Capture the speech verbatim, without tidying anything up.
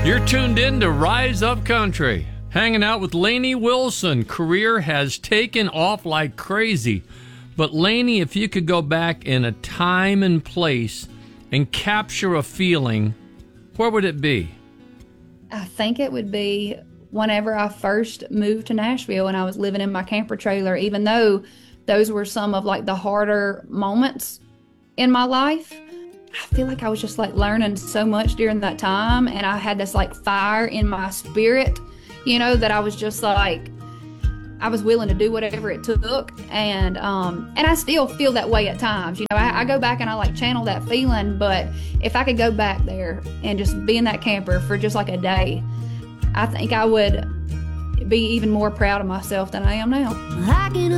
You're tuned in to Rise Up Country. Hanging out with Lainey Wilson. Career has taken off like crazy. But Lainey, if you could go back in a time and place and capture a feeling, where would it be? I think it would be whenever I first moved to Nashville and I was living in my camper trailer, even though those were some of like the harder moments in my life. I feel like I was just like learning so much during that time, and I had this like fire in my spirit, you know, that I was just like, I was willing to do whatever it took, and um, and I still feel that way at times. You know, I, I go back and I like channel that feeling, but if I could go back there and just be in that camper for just like a day, I think I would be even more proud of myself than I am now.